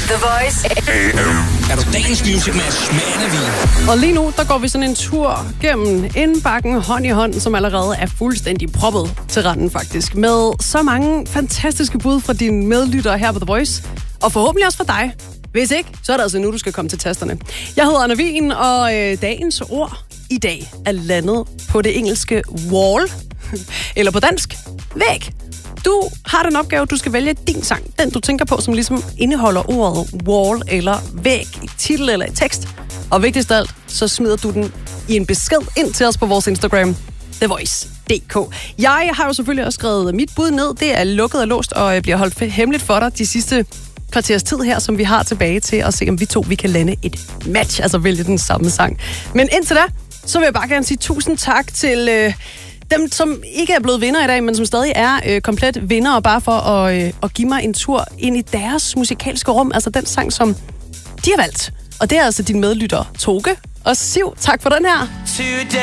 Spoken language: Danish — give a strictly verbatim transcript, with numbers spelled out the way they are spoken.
The Voice. Er du dagens Music Match med Anna Vin? Og lige nu, der går vi sådan en tur gennem indbakken hånd i hånd, som allerede er fuldstændig proppet til randen faktisk. Med så mange fantastiske bud fra dine medlyttere her på The Voice. Og forhåbentlig også for dig. Hvis ikke, så er det altså nu, du skal komme til tasterne. Jeg hedder Anna Vin, og øh, dagens ord i dag er landet på det engelske wall. Eller på dansk, væg. Du har den opgave, du skal vælge din sang. Den, du tænker på, som ligesom indeholder ordet wall eller væg i titel eller i tekst. Og vigtigst af alt, så smider du den i en besked ind til os på vores Instagram, The Voice punktum d k. Jeg har jo selvfølgelig også skrevet mit bud ned. Det er lukket og låst og bliver holdt hemmeligt for dig de sidste kvarters tid her, som vi har tilbage til at se, om vi to vi kan lande et match, altså vælge den samme sang. Men indtil da, så vil jeg bare gerne sige tusind tak til øh, dem, som ikke er blevet vinder i dag, men som stadig er øh, komplet vinder, og bare for at, øh, at give mig en tur ind i deres musikalske rum, altså den sang, som de har valgt. Og det er altså din medlytter Toge og Siv. Tak for den her.